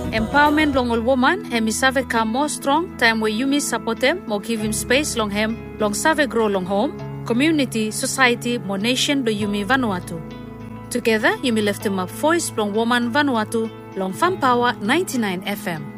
Empowerment long all woman, hemi save come more strong, time where you support him, more give him space long him, long save grow long home, community, society, more nation do Yumi Vanuatu. Together, Yumi left him up voice long woman Vanuatu, long Fun Power 99 FM.